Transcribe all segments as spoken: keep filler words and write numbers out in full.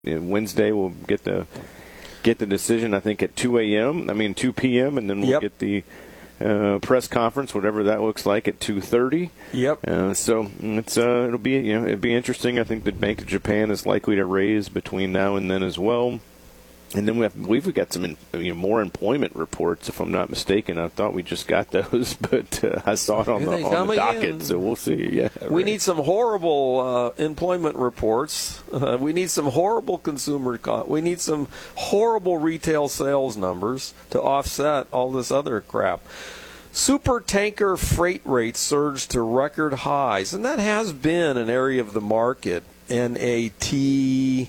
you know, Wednesday we'll get the get the decision, I think, at two a.m. I mean, two p.m., and then we'll Yep. get the uh, press conference, whatever that looks like, at two thirty. Yep. Uh, so it's uh, it'll be you know it'll be interesting. I think the Bank of Japan is likely to raise between now and then as well. And then we have, I believe we got some in, you know, more employment reports, if I'm not mistaken. I thought we just got those, but uh, I saw it on Here the, they on come the docket, again. so we'll see. Yeah, We right. need some horrible uh, employment reports. Uh, we need some horrible consumer. Co- we need some horrible retail sales numbers to offset all this other crap. Super tanker freight rates surged to record highs, and that has been an area of the market. N A T.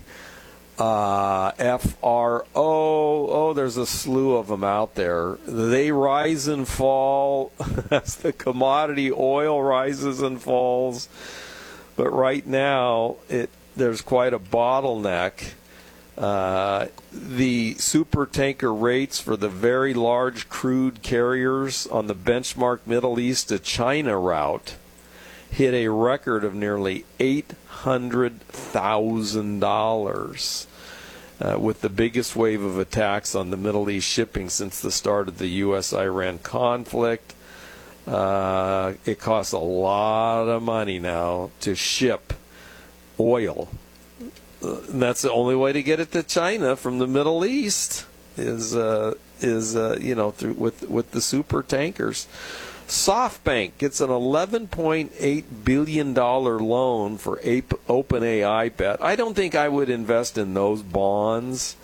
Uh, F R O, oh, there's a slew of them out there. They rise and fall as the commodity oil rises and falls. But right now, it there's quite a bottleneck. Uh, the super tanker rates for the very large crude carriers on the benchmark Middle East to China route hit a record of nearly eight hundred thousand dollars, uh, with the biggest wave of attacks on the Middle East shipping since the start of the U S Iran conflict. Uh, it costs a lot of money now to ship oil. Uh, and that's the only way to get it to China from the Middle East is uh, is uh, you know through with with the super tankers. SoftBank gets an eleven point eight billion dollars loan for OpenAI bet. I don't think I would invest in those bonds.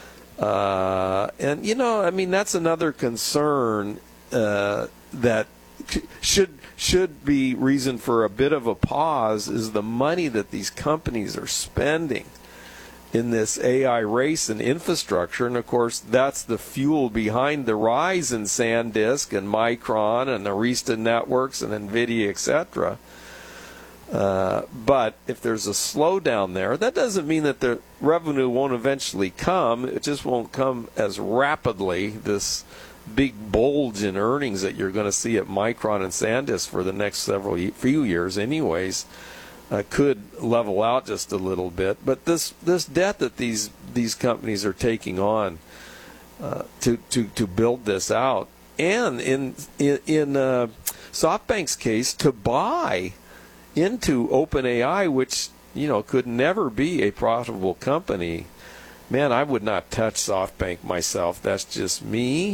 Uh, and, you know, I mean, that's another concern uh, that should should be reason for a bit of a pause is the money that these companies are spending in this A I race and infrastructure. And, of course, that's the fuel behind the rise in SanDisk and Micron and Arista Networks and NVIDIA, et cetera. Uh, but if there's a slowdown there, that doesn't mean that the revenue won't eventually come. It just won't come as rapidly, this big bulge in earnings that you're going to see at Micron and SanDisk for the next several few years anyways. Uh, could level out just a little bit, but this this debt that these these companies are taking on uh, to to to build this out, and in in, in uh, SoftBank's case, to buy into OpenAI, which you know could never be a profitable company. Man, I would not touch SoftBank myself. That's just me.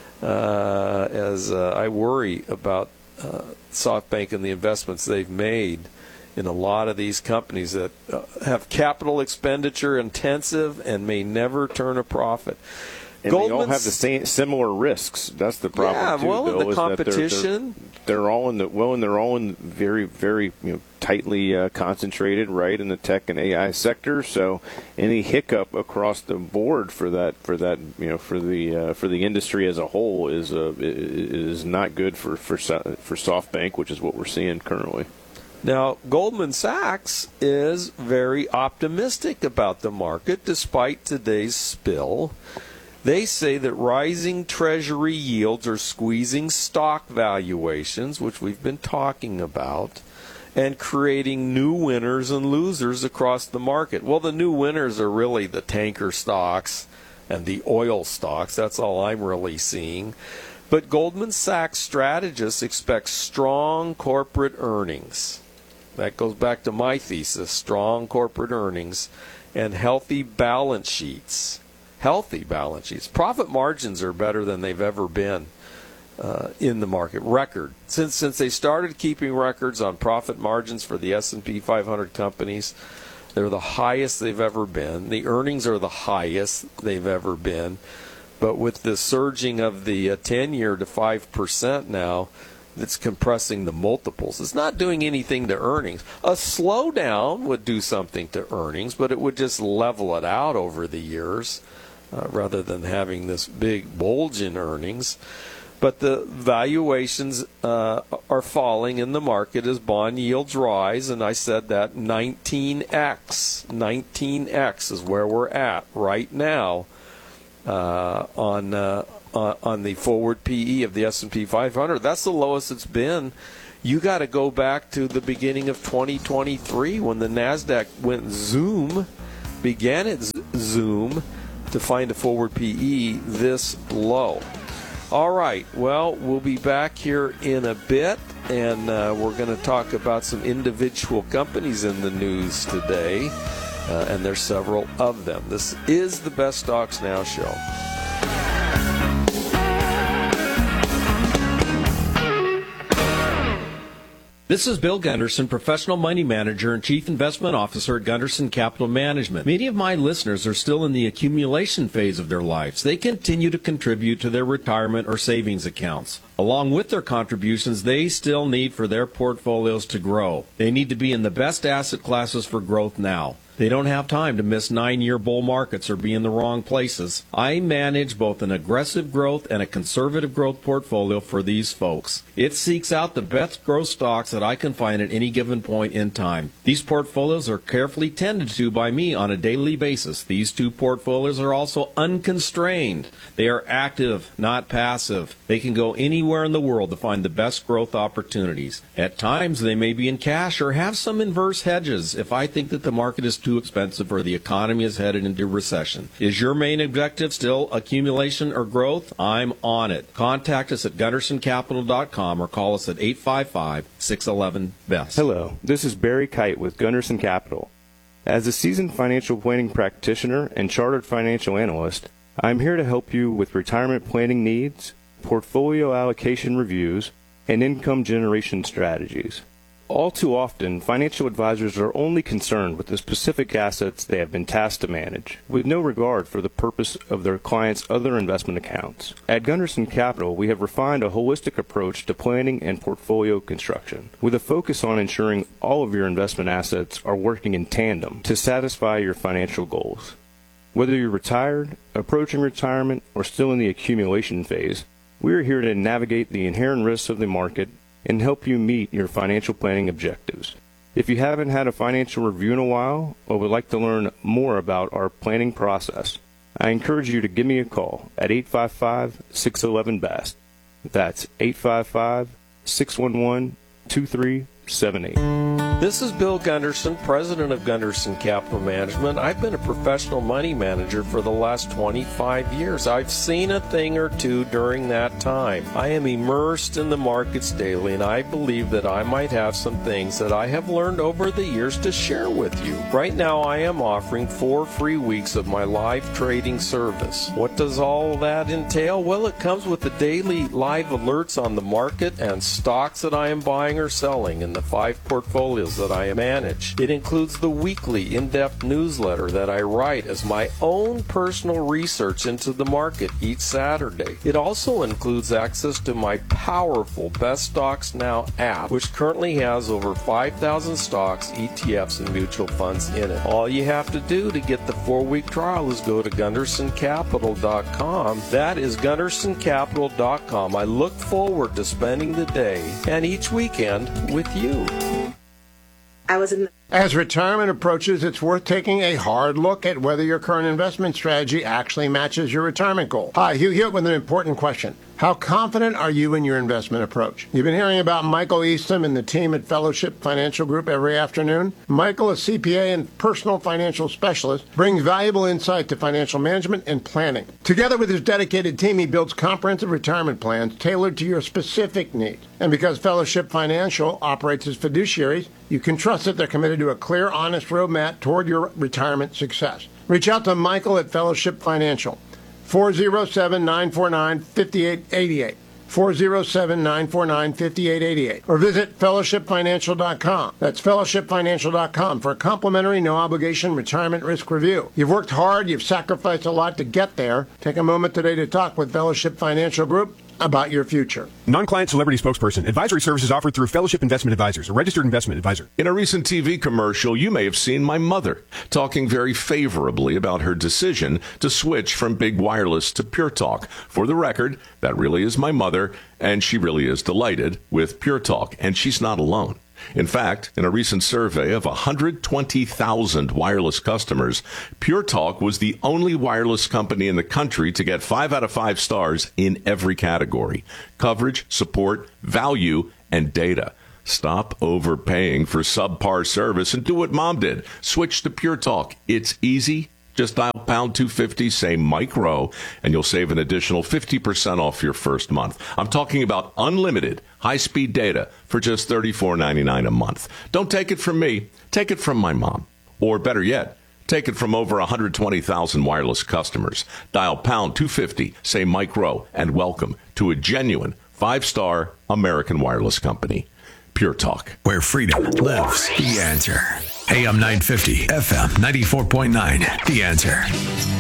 Uh, as uh, I worry about uh, SoftBank and the investments they've made in a lot of these companies that uh, have capital expenditure intensive and may never turn a profit. And Goldman's, they all have the same similar risks. That's the problem. Yeah, too, well, Bill, in the is that they're- competition. They're, they're all in the well, and they're all in very, very you know, tightly uh, concentrated, right, in the tech and A I sector. So any hiccup across the board for that, for that, you know, for the uh, for the industry as a whole is uh, is not good for for for SoftBank, which is what we're seeing currently. Now, Goldman Sachs is very optimistic about the market despite today's spill. They say that rising Treasury yields are squeezing stock valuations, which we've been talking about, and creating new winners and losers across the market. Well, the new winners are really the tanker stocks and the oil stocks. That's all I'm really seeing. But Goldman Sachs strategists expect strong corporate earnings. That goes back to my thesis, strong corporate earnings and healthy balance sheets. Healthy balance sheets. Profit margins are better than they've ever been uh, in the market. Record. Since since they started keeping records on profit margins for the S and P five hundred companies, they're the highest they've ever been. The earnings are the highest they've ever been. But with the surging of the uh, ten-year to five percent now, that's compressing the multiples. It's not doing anything to earnings. A slowdown would do something to earnings, but it would just level it out over the years uh, rather than having this big bulge in earnings. But the valuations uh, are falling in the market as bond yields rise, and I said that nineteen x. nineteen x is where we're at right now uh, on uh, Uh, on the forward P E of the S and P five hundred. That's the lowest it's been. You got to go back to the beginning of twenty twenty-three when the NASDAQ went zoom began its zoom to find a forward P E this low. All right, well, we'll be back here in a bit, and uh, we're going to talk about some individual companies in the news today, uh, and there's several of them. This is the Best Stocks Now show. This is Bill Gunderson, professional money manager and chief investment officer at Gunderson Capital Management. Many of my listeners are still in the accumulation phase of their lives. They continue to contribute to their retirement or savings accounts. Along with their contributions, they still need for their portfolios to grow. They need to be in the best asset classes for growth now. They don't have time to miss nine-year bull markets or be in the wrong places. I manage both an aggressive growth and a conservative growth portfolio for these folks. It seeks out the best growth stocks that I can find at any given point in time. These portfolios are carefully tended to by me on a daily basis. These two portfolios are also unconstrained. They are active, not passive. They can go anywhere in the world to find the best growth opportunities. At times, they may be in cash or have some inverse hedges if I think that the market is too expensive or the economy is headed into recession. Is your main objective still accumulation or growth? I'm on it. Contact us at gunderson capital dot com or call us at eight five five, six one one, B E S T. Hello, this is Barry Kite with Gunderson Capital. As a seasoned financial planning practitioner and chartered financial analyst, I'm here to help you with retirement planning needs, portfolio allocation reviews, and income generation strategies. All too often, financial advisors are only concerned with the specific assets they have been tasked to manage, with no regard for the purpose of their clients' other investment accounts. At Gunderson Capital, we have refined a holistic approach to planning and portfolio construction, with a focus on ensuring all of your investment assets are working in tandem to satisfy your financial goals. Whether you're retired, approaching retirement, or still in the accumulation phase, we are here to navigate the inherent risks of the market and help you meet your financial planning objectives. If you haven't had a financial review in a while or would like to learn more about our planning process, I encourage you to give me a call at eight five five, six one one, B E S T. That's eight five five, six one one, two three seven eight. This is Bill Gunderson, president of Gunderson Capital Management. I've been a professional money manager for the last twenty-five years. I've seen a thing or two during that time. I am immersed in the markets daily, and I believe that I might have some things that I have learned over the years to share with you. Right now, I am offering four free weeks of my live trading service. What does all that entail? Well, it comes with the daily live alerts on the market and stocks that I am buying or selling in the five portfolios that I manage. It includes the weekly in-depth newsletter that I write as my own personal research into the market each Saturday. It also includes access to my powerful Best Stocks Now app, which currently has over five thousand stocks, E T Fs, and mutual funds in it. All you have to do to get the four-week trial is go to gunderson capital dot com. That is gunderson capital dot com. I look forward to spending the day and each weekend with you. I was in the As retirement approaches, it's worth taking a hard look at whether your current investment strategy actually matches your retirement goal. Hi, Hugh here with an important question. How confident are you in your investment approach? You've been hearing about Michael Eastham and the team at Fellowship Financial Group every afternoon. Michael, a C P A and personal financial specialist, brings valuable insight to financial management and planning. Together with his dedicated team, he builds comprehensive retirement plans tailored to your specific needs. And because Fellowship Financial operates as fiduciaries, you can trust that they're committed to a clear, honest roadmap toward your retirement success. Reach out to Michael at Fellowship Financial, four oh seven, nine four nine, five eight eight eight, four oh seven, nine four nine, five eight eight eight, or visit fellowship financial dot com. That's fellowship financial dot com for a complimentary, no-obligation retirement risk review. You've worked hard, you've sacrificed a lot to get there. Take a moment today to talk with Fellowship Financial Group about your future. Non-client celebrity spokesperson. Advisory services offered through Fellowship Investment Advisors, a registered investment advisor. In a recent T V commercial, you may have seen my mother talking very favorably about her decision to switch from big wireless to Pure Talk. For the record, that really is my mother, and she really is delighted with Pure Talk, and she's not alone. In fact, in a recent survey of one hundred twenty thousand wireless customers, Pure Talk was the only wireless company in the country to get five out of five stars in every category: coverage, support, value, and data. Stop overpaying for subpar service and do what Mom did. Switch to Pure Talk. It's easy. Just dial pound two fifty, say micro, and you'll save an additional fifty percent off your first month. I'm talking about unlimited high-speed data for just thirty-four ninety-nine a month. Don't take it from me. Take it from my mom. Or better yet, take it from over one hundred twenty thousand wireless customers. Dial pound two fifty, say micro, and welcome to a genuine five-star American wireless company. Pure Talk. Where freedom lives. The Answer. A M nine fifty, F M ninety-four point nine. The Answer.